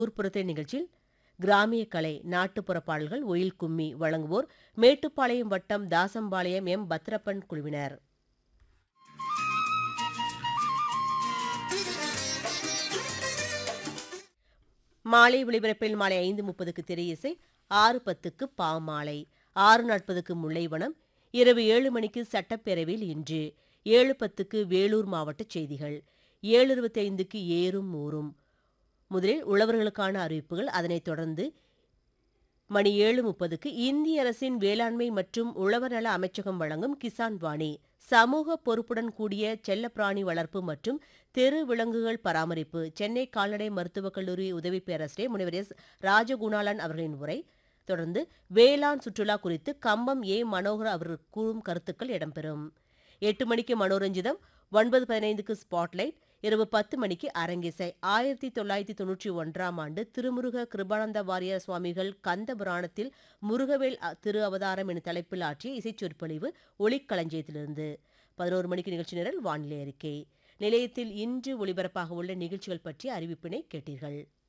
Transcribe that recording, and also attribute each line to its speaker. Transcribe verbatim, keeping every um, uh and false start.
Speaker 1: ஊர்ப்புறத்தை நிகழ்ச்சியில் கிராமிய கலை நாட்டுப்புற பாடல்கள் ஒயில் கும்மி வழங்குவோர் மேட்டுப்பாளையம் வட்டம் தாசம்பாளையம் எம் பத்ரப்பன் குழுவினர். மாலை ஒளிபரப்பில் மாலை ஐந்து முப்பதுக்கு திரையிசை, ஆறு பத்துக்கு பாமாலை, ஆறு நாற்பதுக்கு முல்லைவனம், இரவு ஏழு மணிக்கு சட்டப்பேரவையில் இன்று, ஏழு பத்துக்கு வேலூர் மாவட்ட செய்திகள், ஏழு இருபத்தைந்துக்கு ஏறும் ஊரும். முதலில் உழவர்களுக்கான அறிவிப்புகள், அதனைத் தொடர்ந்து மணி ஏழு முப்பதுக்கு இந்திய அரசின் வேளாண்மை மற்றும் உழவர் நல அமைச்சகம் வழங்கும் கிசான் வாணி, சமூக பொறுப்புடன் கூடிய செல்லப்பிராணி வளர்ப்பு மற்றும் தெரு விலங்குகள் பராமரிப்பு, சென்னை கால்நடை மருத்துவக் கல்லூரி உதவி பேராசிரியர் முனைவர் எஸ் ராஜகுணாலன் அவர்களின் உரை. தொடர்ந்து வேளாண் சுற்றுலா குறித்து கம்பம் ஏ மனோகர் அவர்கள் கூறும் கருத்துக்கள் இடம்பெறும். எட்டு மணிக்கு மனோரஞ்சிதம், ஒன்பது பதினைந்துக்கு ஸ்பாட்லைட், இரவு பத்து மணிக்கு அரங்கிசை. ஆயிரத்தி தொள்ளாயிரத்தி தொன்னூற்றி ஒன்றாம் ஆண்டு திருமுருக கிருபானந்த வாரியார் சுவாமிகள் கந்த புராணத்தில் முருகவேல் திரு அவதாரம் என தலைப்பில் ஆற்றிய இசைச்சொற்பொழிவு ஒளிக்களஞ்சியத்திலிருந்து. பதினோரு மணிக்கு நிகழ்ச்சி நிரல் வானிலை அறிக்கை. நிலையத்தில் இன்று ஒளிபரப்பாக உள்ள நிகழ்ச்சிகள் பற்றிய அறிவிப்பினை கேட்டீர்கள்.